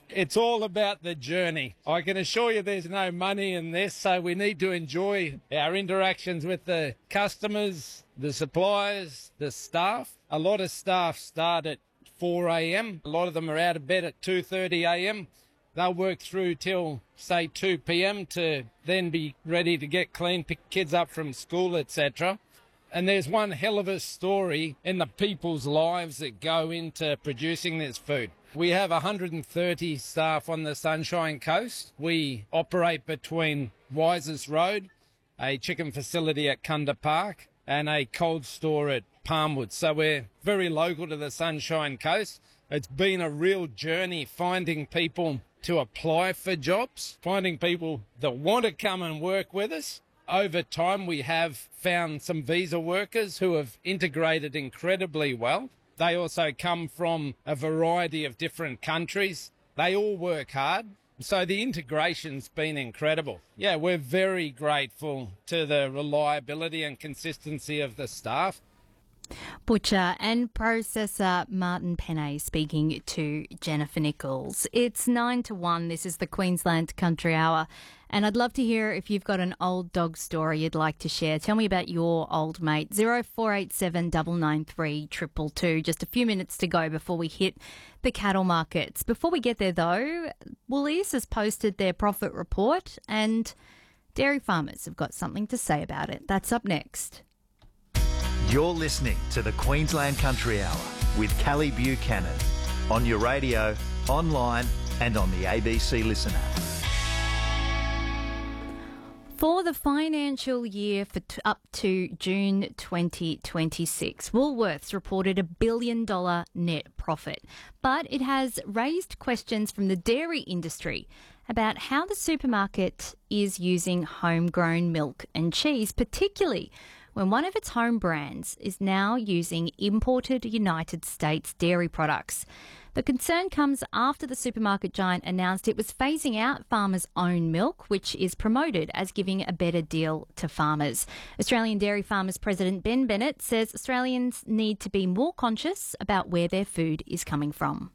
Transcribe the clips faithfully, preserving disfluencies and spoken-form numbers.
It's all about the journey. I can assure you there's no money in this, so we need to enjoy our interactions with the customers, the suppliers, the staff. A lot of staff start at four a m. A lot of them are out of bed at two thirty a m. They'll work through till, say, two p m to then be ready to get clean, pick kids up from school, et cetera. And there's one hell of a story in the people's lives that go into producing this food. We have one hundred thirty staff on the Sunshine Coast. We operate between Wisers Road, a chicken facility at Kunda Park, and a cold store at Palmwood. So we're very local to the Sunshine Coast. It's been a real journey finding people to apply for jobs, finding people that want to come and work with us. Over time, we have found some visa workers who have integrated incredibly well. They also come from a variety of different countries. They all work hard. So the integration's been incredible. Yeah, we're very grateful to the reliability and consistency of the staff. Butcher and processor Martin Penne speaking to Jennifer Nichols. It's nine to one. This is the Queensland Country Hour. And I'd love to hear if you've got an old dog story you'd like to share. Tell me about your old mate. zero four eight seven nine nine three two two two. Just a few minutes to go before we hit the cattle markets. Before we get there, though, Woolies has posted their profit report and dairy farmers have got something to say about it. That's up next. You're listening to the Queensland Country Hour with Callie Buchanan on your radio, online and on the A B C Listen app. For the financial year for t- up to June twenty twenty-six, Woolworths reported a billion dollar net profit, but it has raised questions from the dairy industry about how the supermarket is using homegrown milk and cheese, particularly when one of its home brands is now using imported United States dairy products. The concern comes after the supermarket giant announced it was phasing out farmers' own milk, which is promoted as giving a better deal to farmers. Australian Dairy Farmers President Ben Bennett says Australians need to be more conscious about where their food is coming from.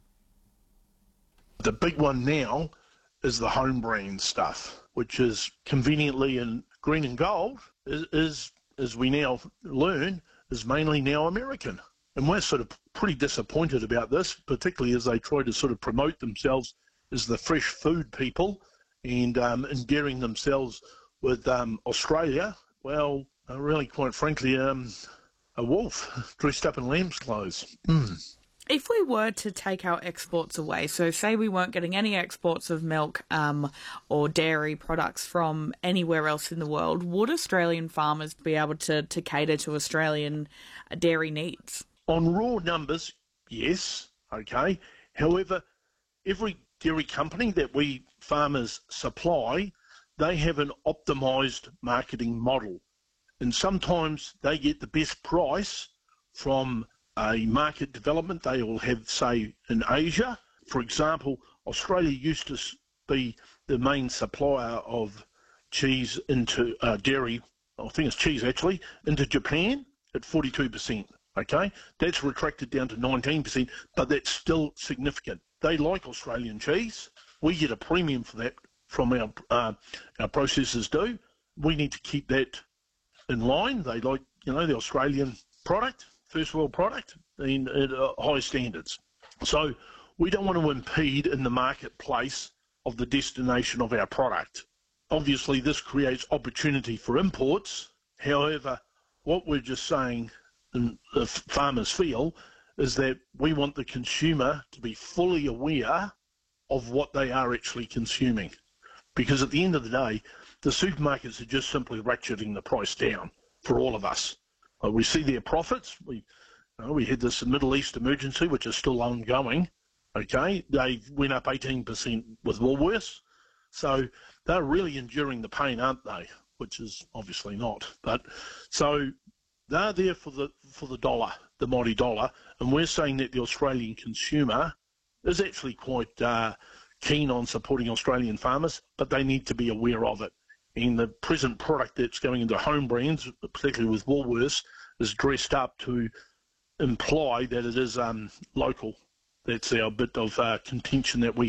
The big one now is the home brand stuff, which is conveniently in green and gold, is, is as we now learn, is mainly now American. And we're sort of pretty disappointed about this, particularly as they try to sort of promote themselves as the fresh food people and um, endearing themselves with um, Australia. Well, uh, really, quite frankly, um, a wolf dressed up in lamb's clothes. Mm. If we were to take our exports away, so say we weren't getting any exports of milk um, or dairy products from anywhere else in the world, would Australian farmers be able to, to cater to Australian dairy needs? On raw numbers, yes, okay. However, every dairy company that we farmers supply, they have an optimised marketing model. And sometimes they get the best price from a market development they will have, say, in Asia. For example, Australia used to be the main supplier of cheese into uh, dairy, I think it's cheese actually, into Japan at forty-two percent, okay? That's retracted down to nineteen percent, but that's still significant. They like Australian cheese. We get a premium for that from our, uh, our processors do. We need to keep that in line. They like, you know, the Australian product, first world product, and at uh, high standards. So we don't want to impede in the marketplace of the destination of our product. Obviously, this creates opportunity for imports. However, what we're just saying, and the farmers feel, is that we want the consumer to be fully aware of what they are actually consuming. Because at the end of the day, the supermarkets are just simply ratcheting the price down for all of us. Uh, we see their profits. We, you know, we had this Middle East emergency, which is still ongoing. Okay, they went up eighteen percent with Woolworths. So they're really enduring the pain, aren't they? Which is obviously not. But so they're there for the for the dollar, the mighty dollar, and we're saying that the Australian consumer is actually quite uh, keen on supporting Australian farmers, but they need to be aware of it. And the present product that's going into home brands, particularly with Woolworths, is dressed up to imply that it is um, local. That's our bit of uh, contention that we